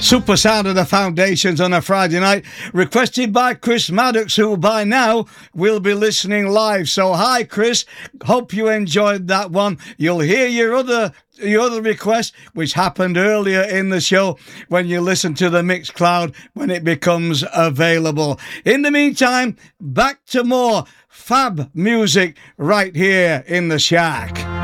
Super Sound of the Foundations on a Friday night, requested by Chris Maddox, who by now will be listening live. So hi Chris, hope you enjoyed that one. You'll hear your other request, which happened earlier in the show, when you listen to the Mixcloud when it becomes available. In the meantime, back to more fab music right here in the Shack.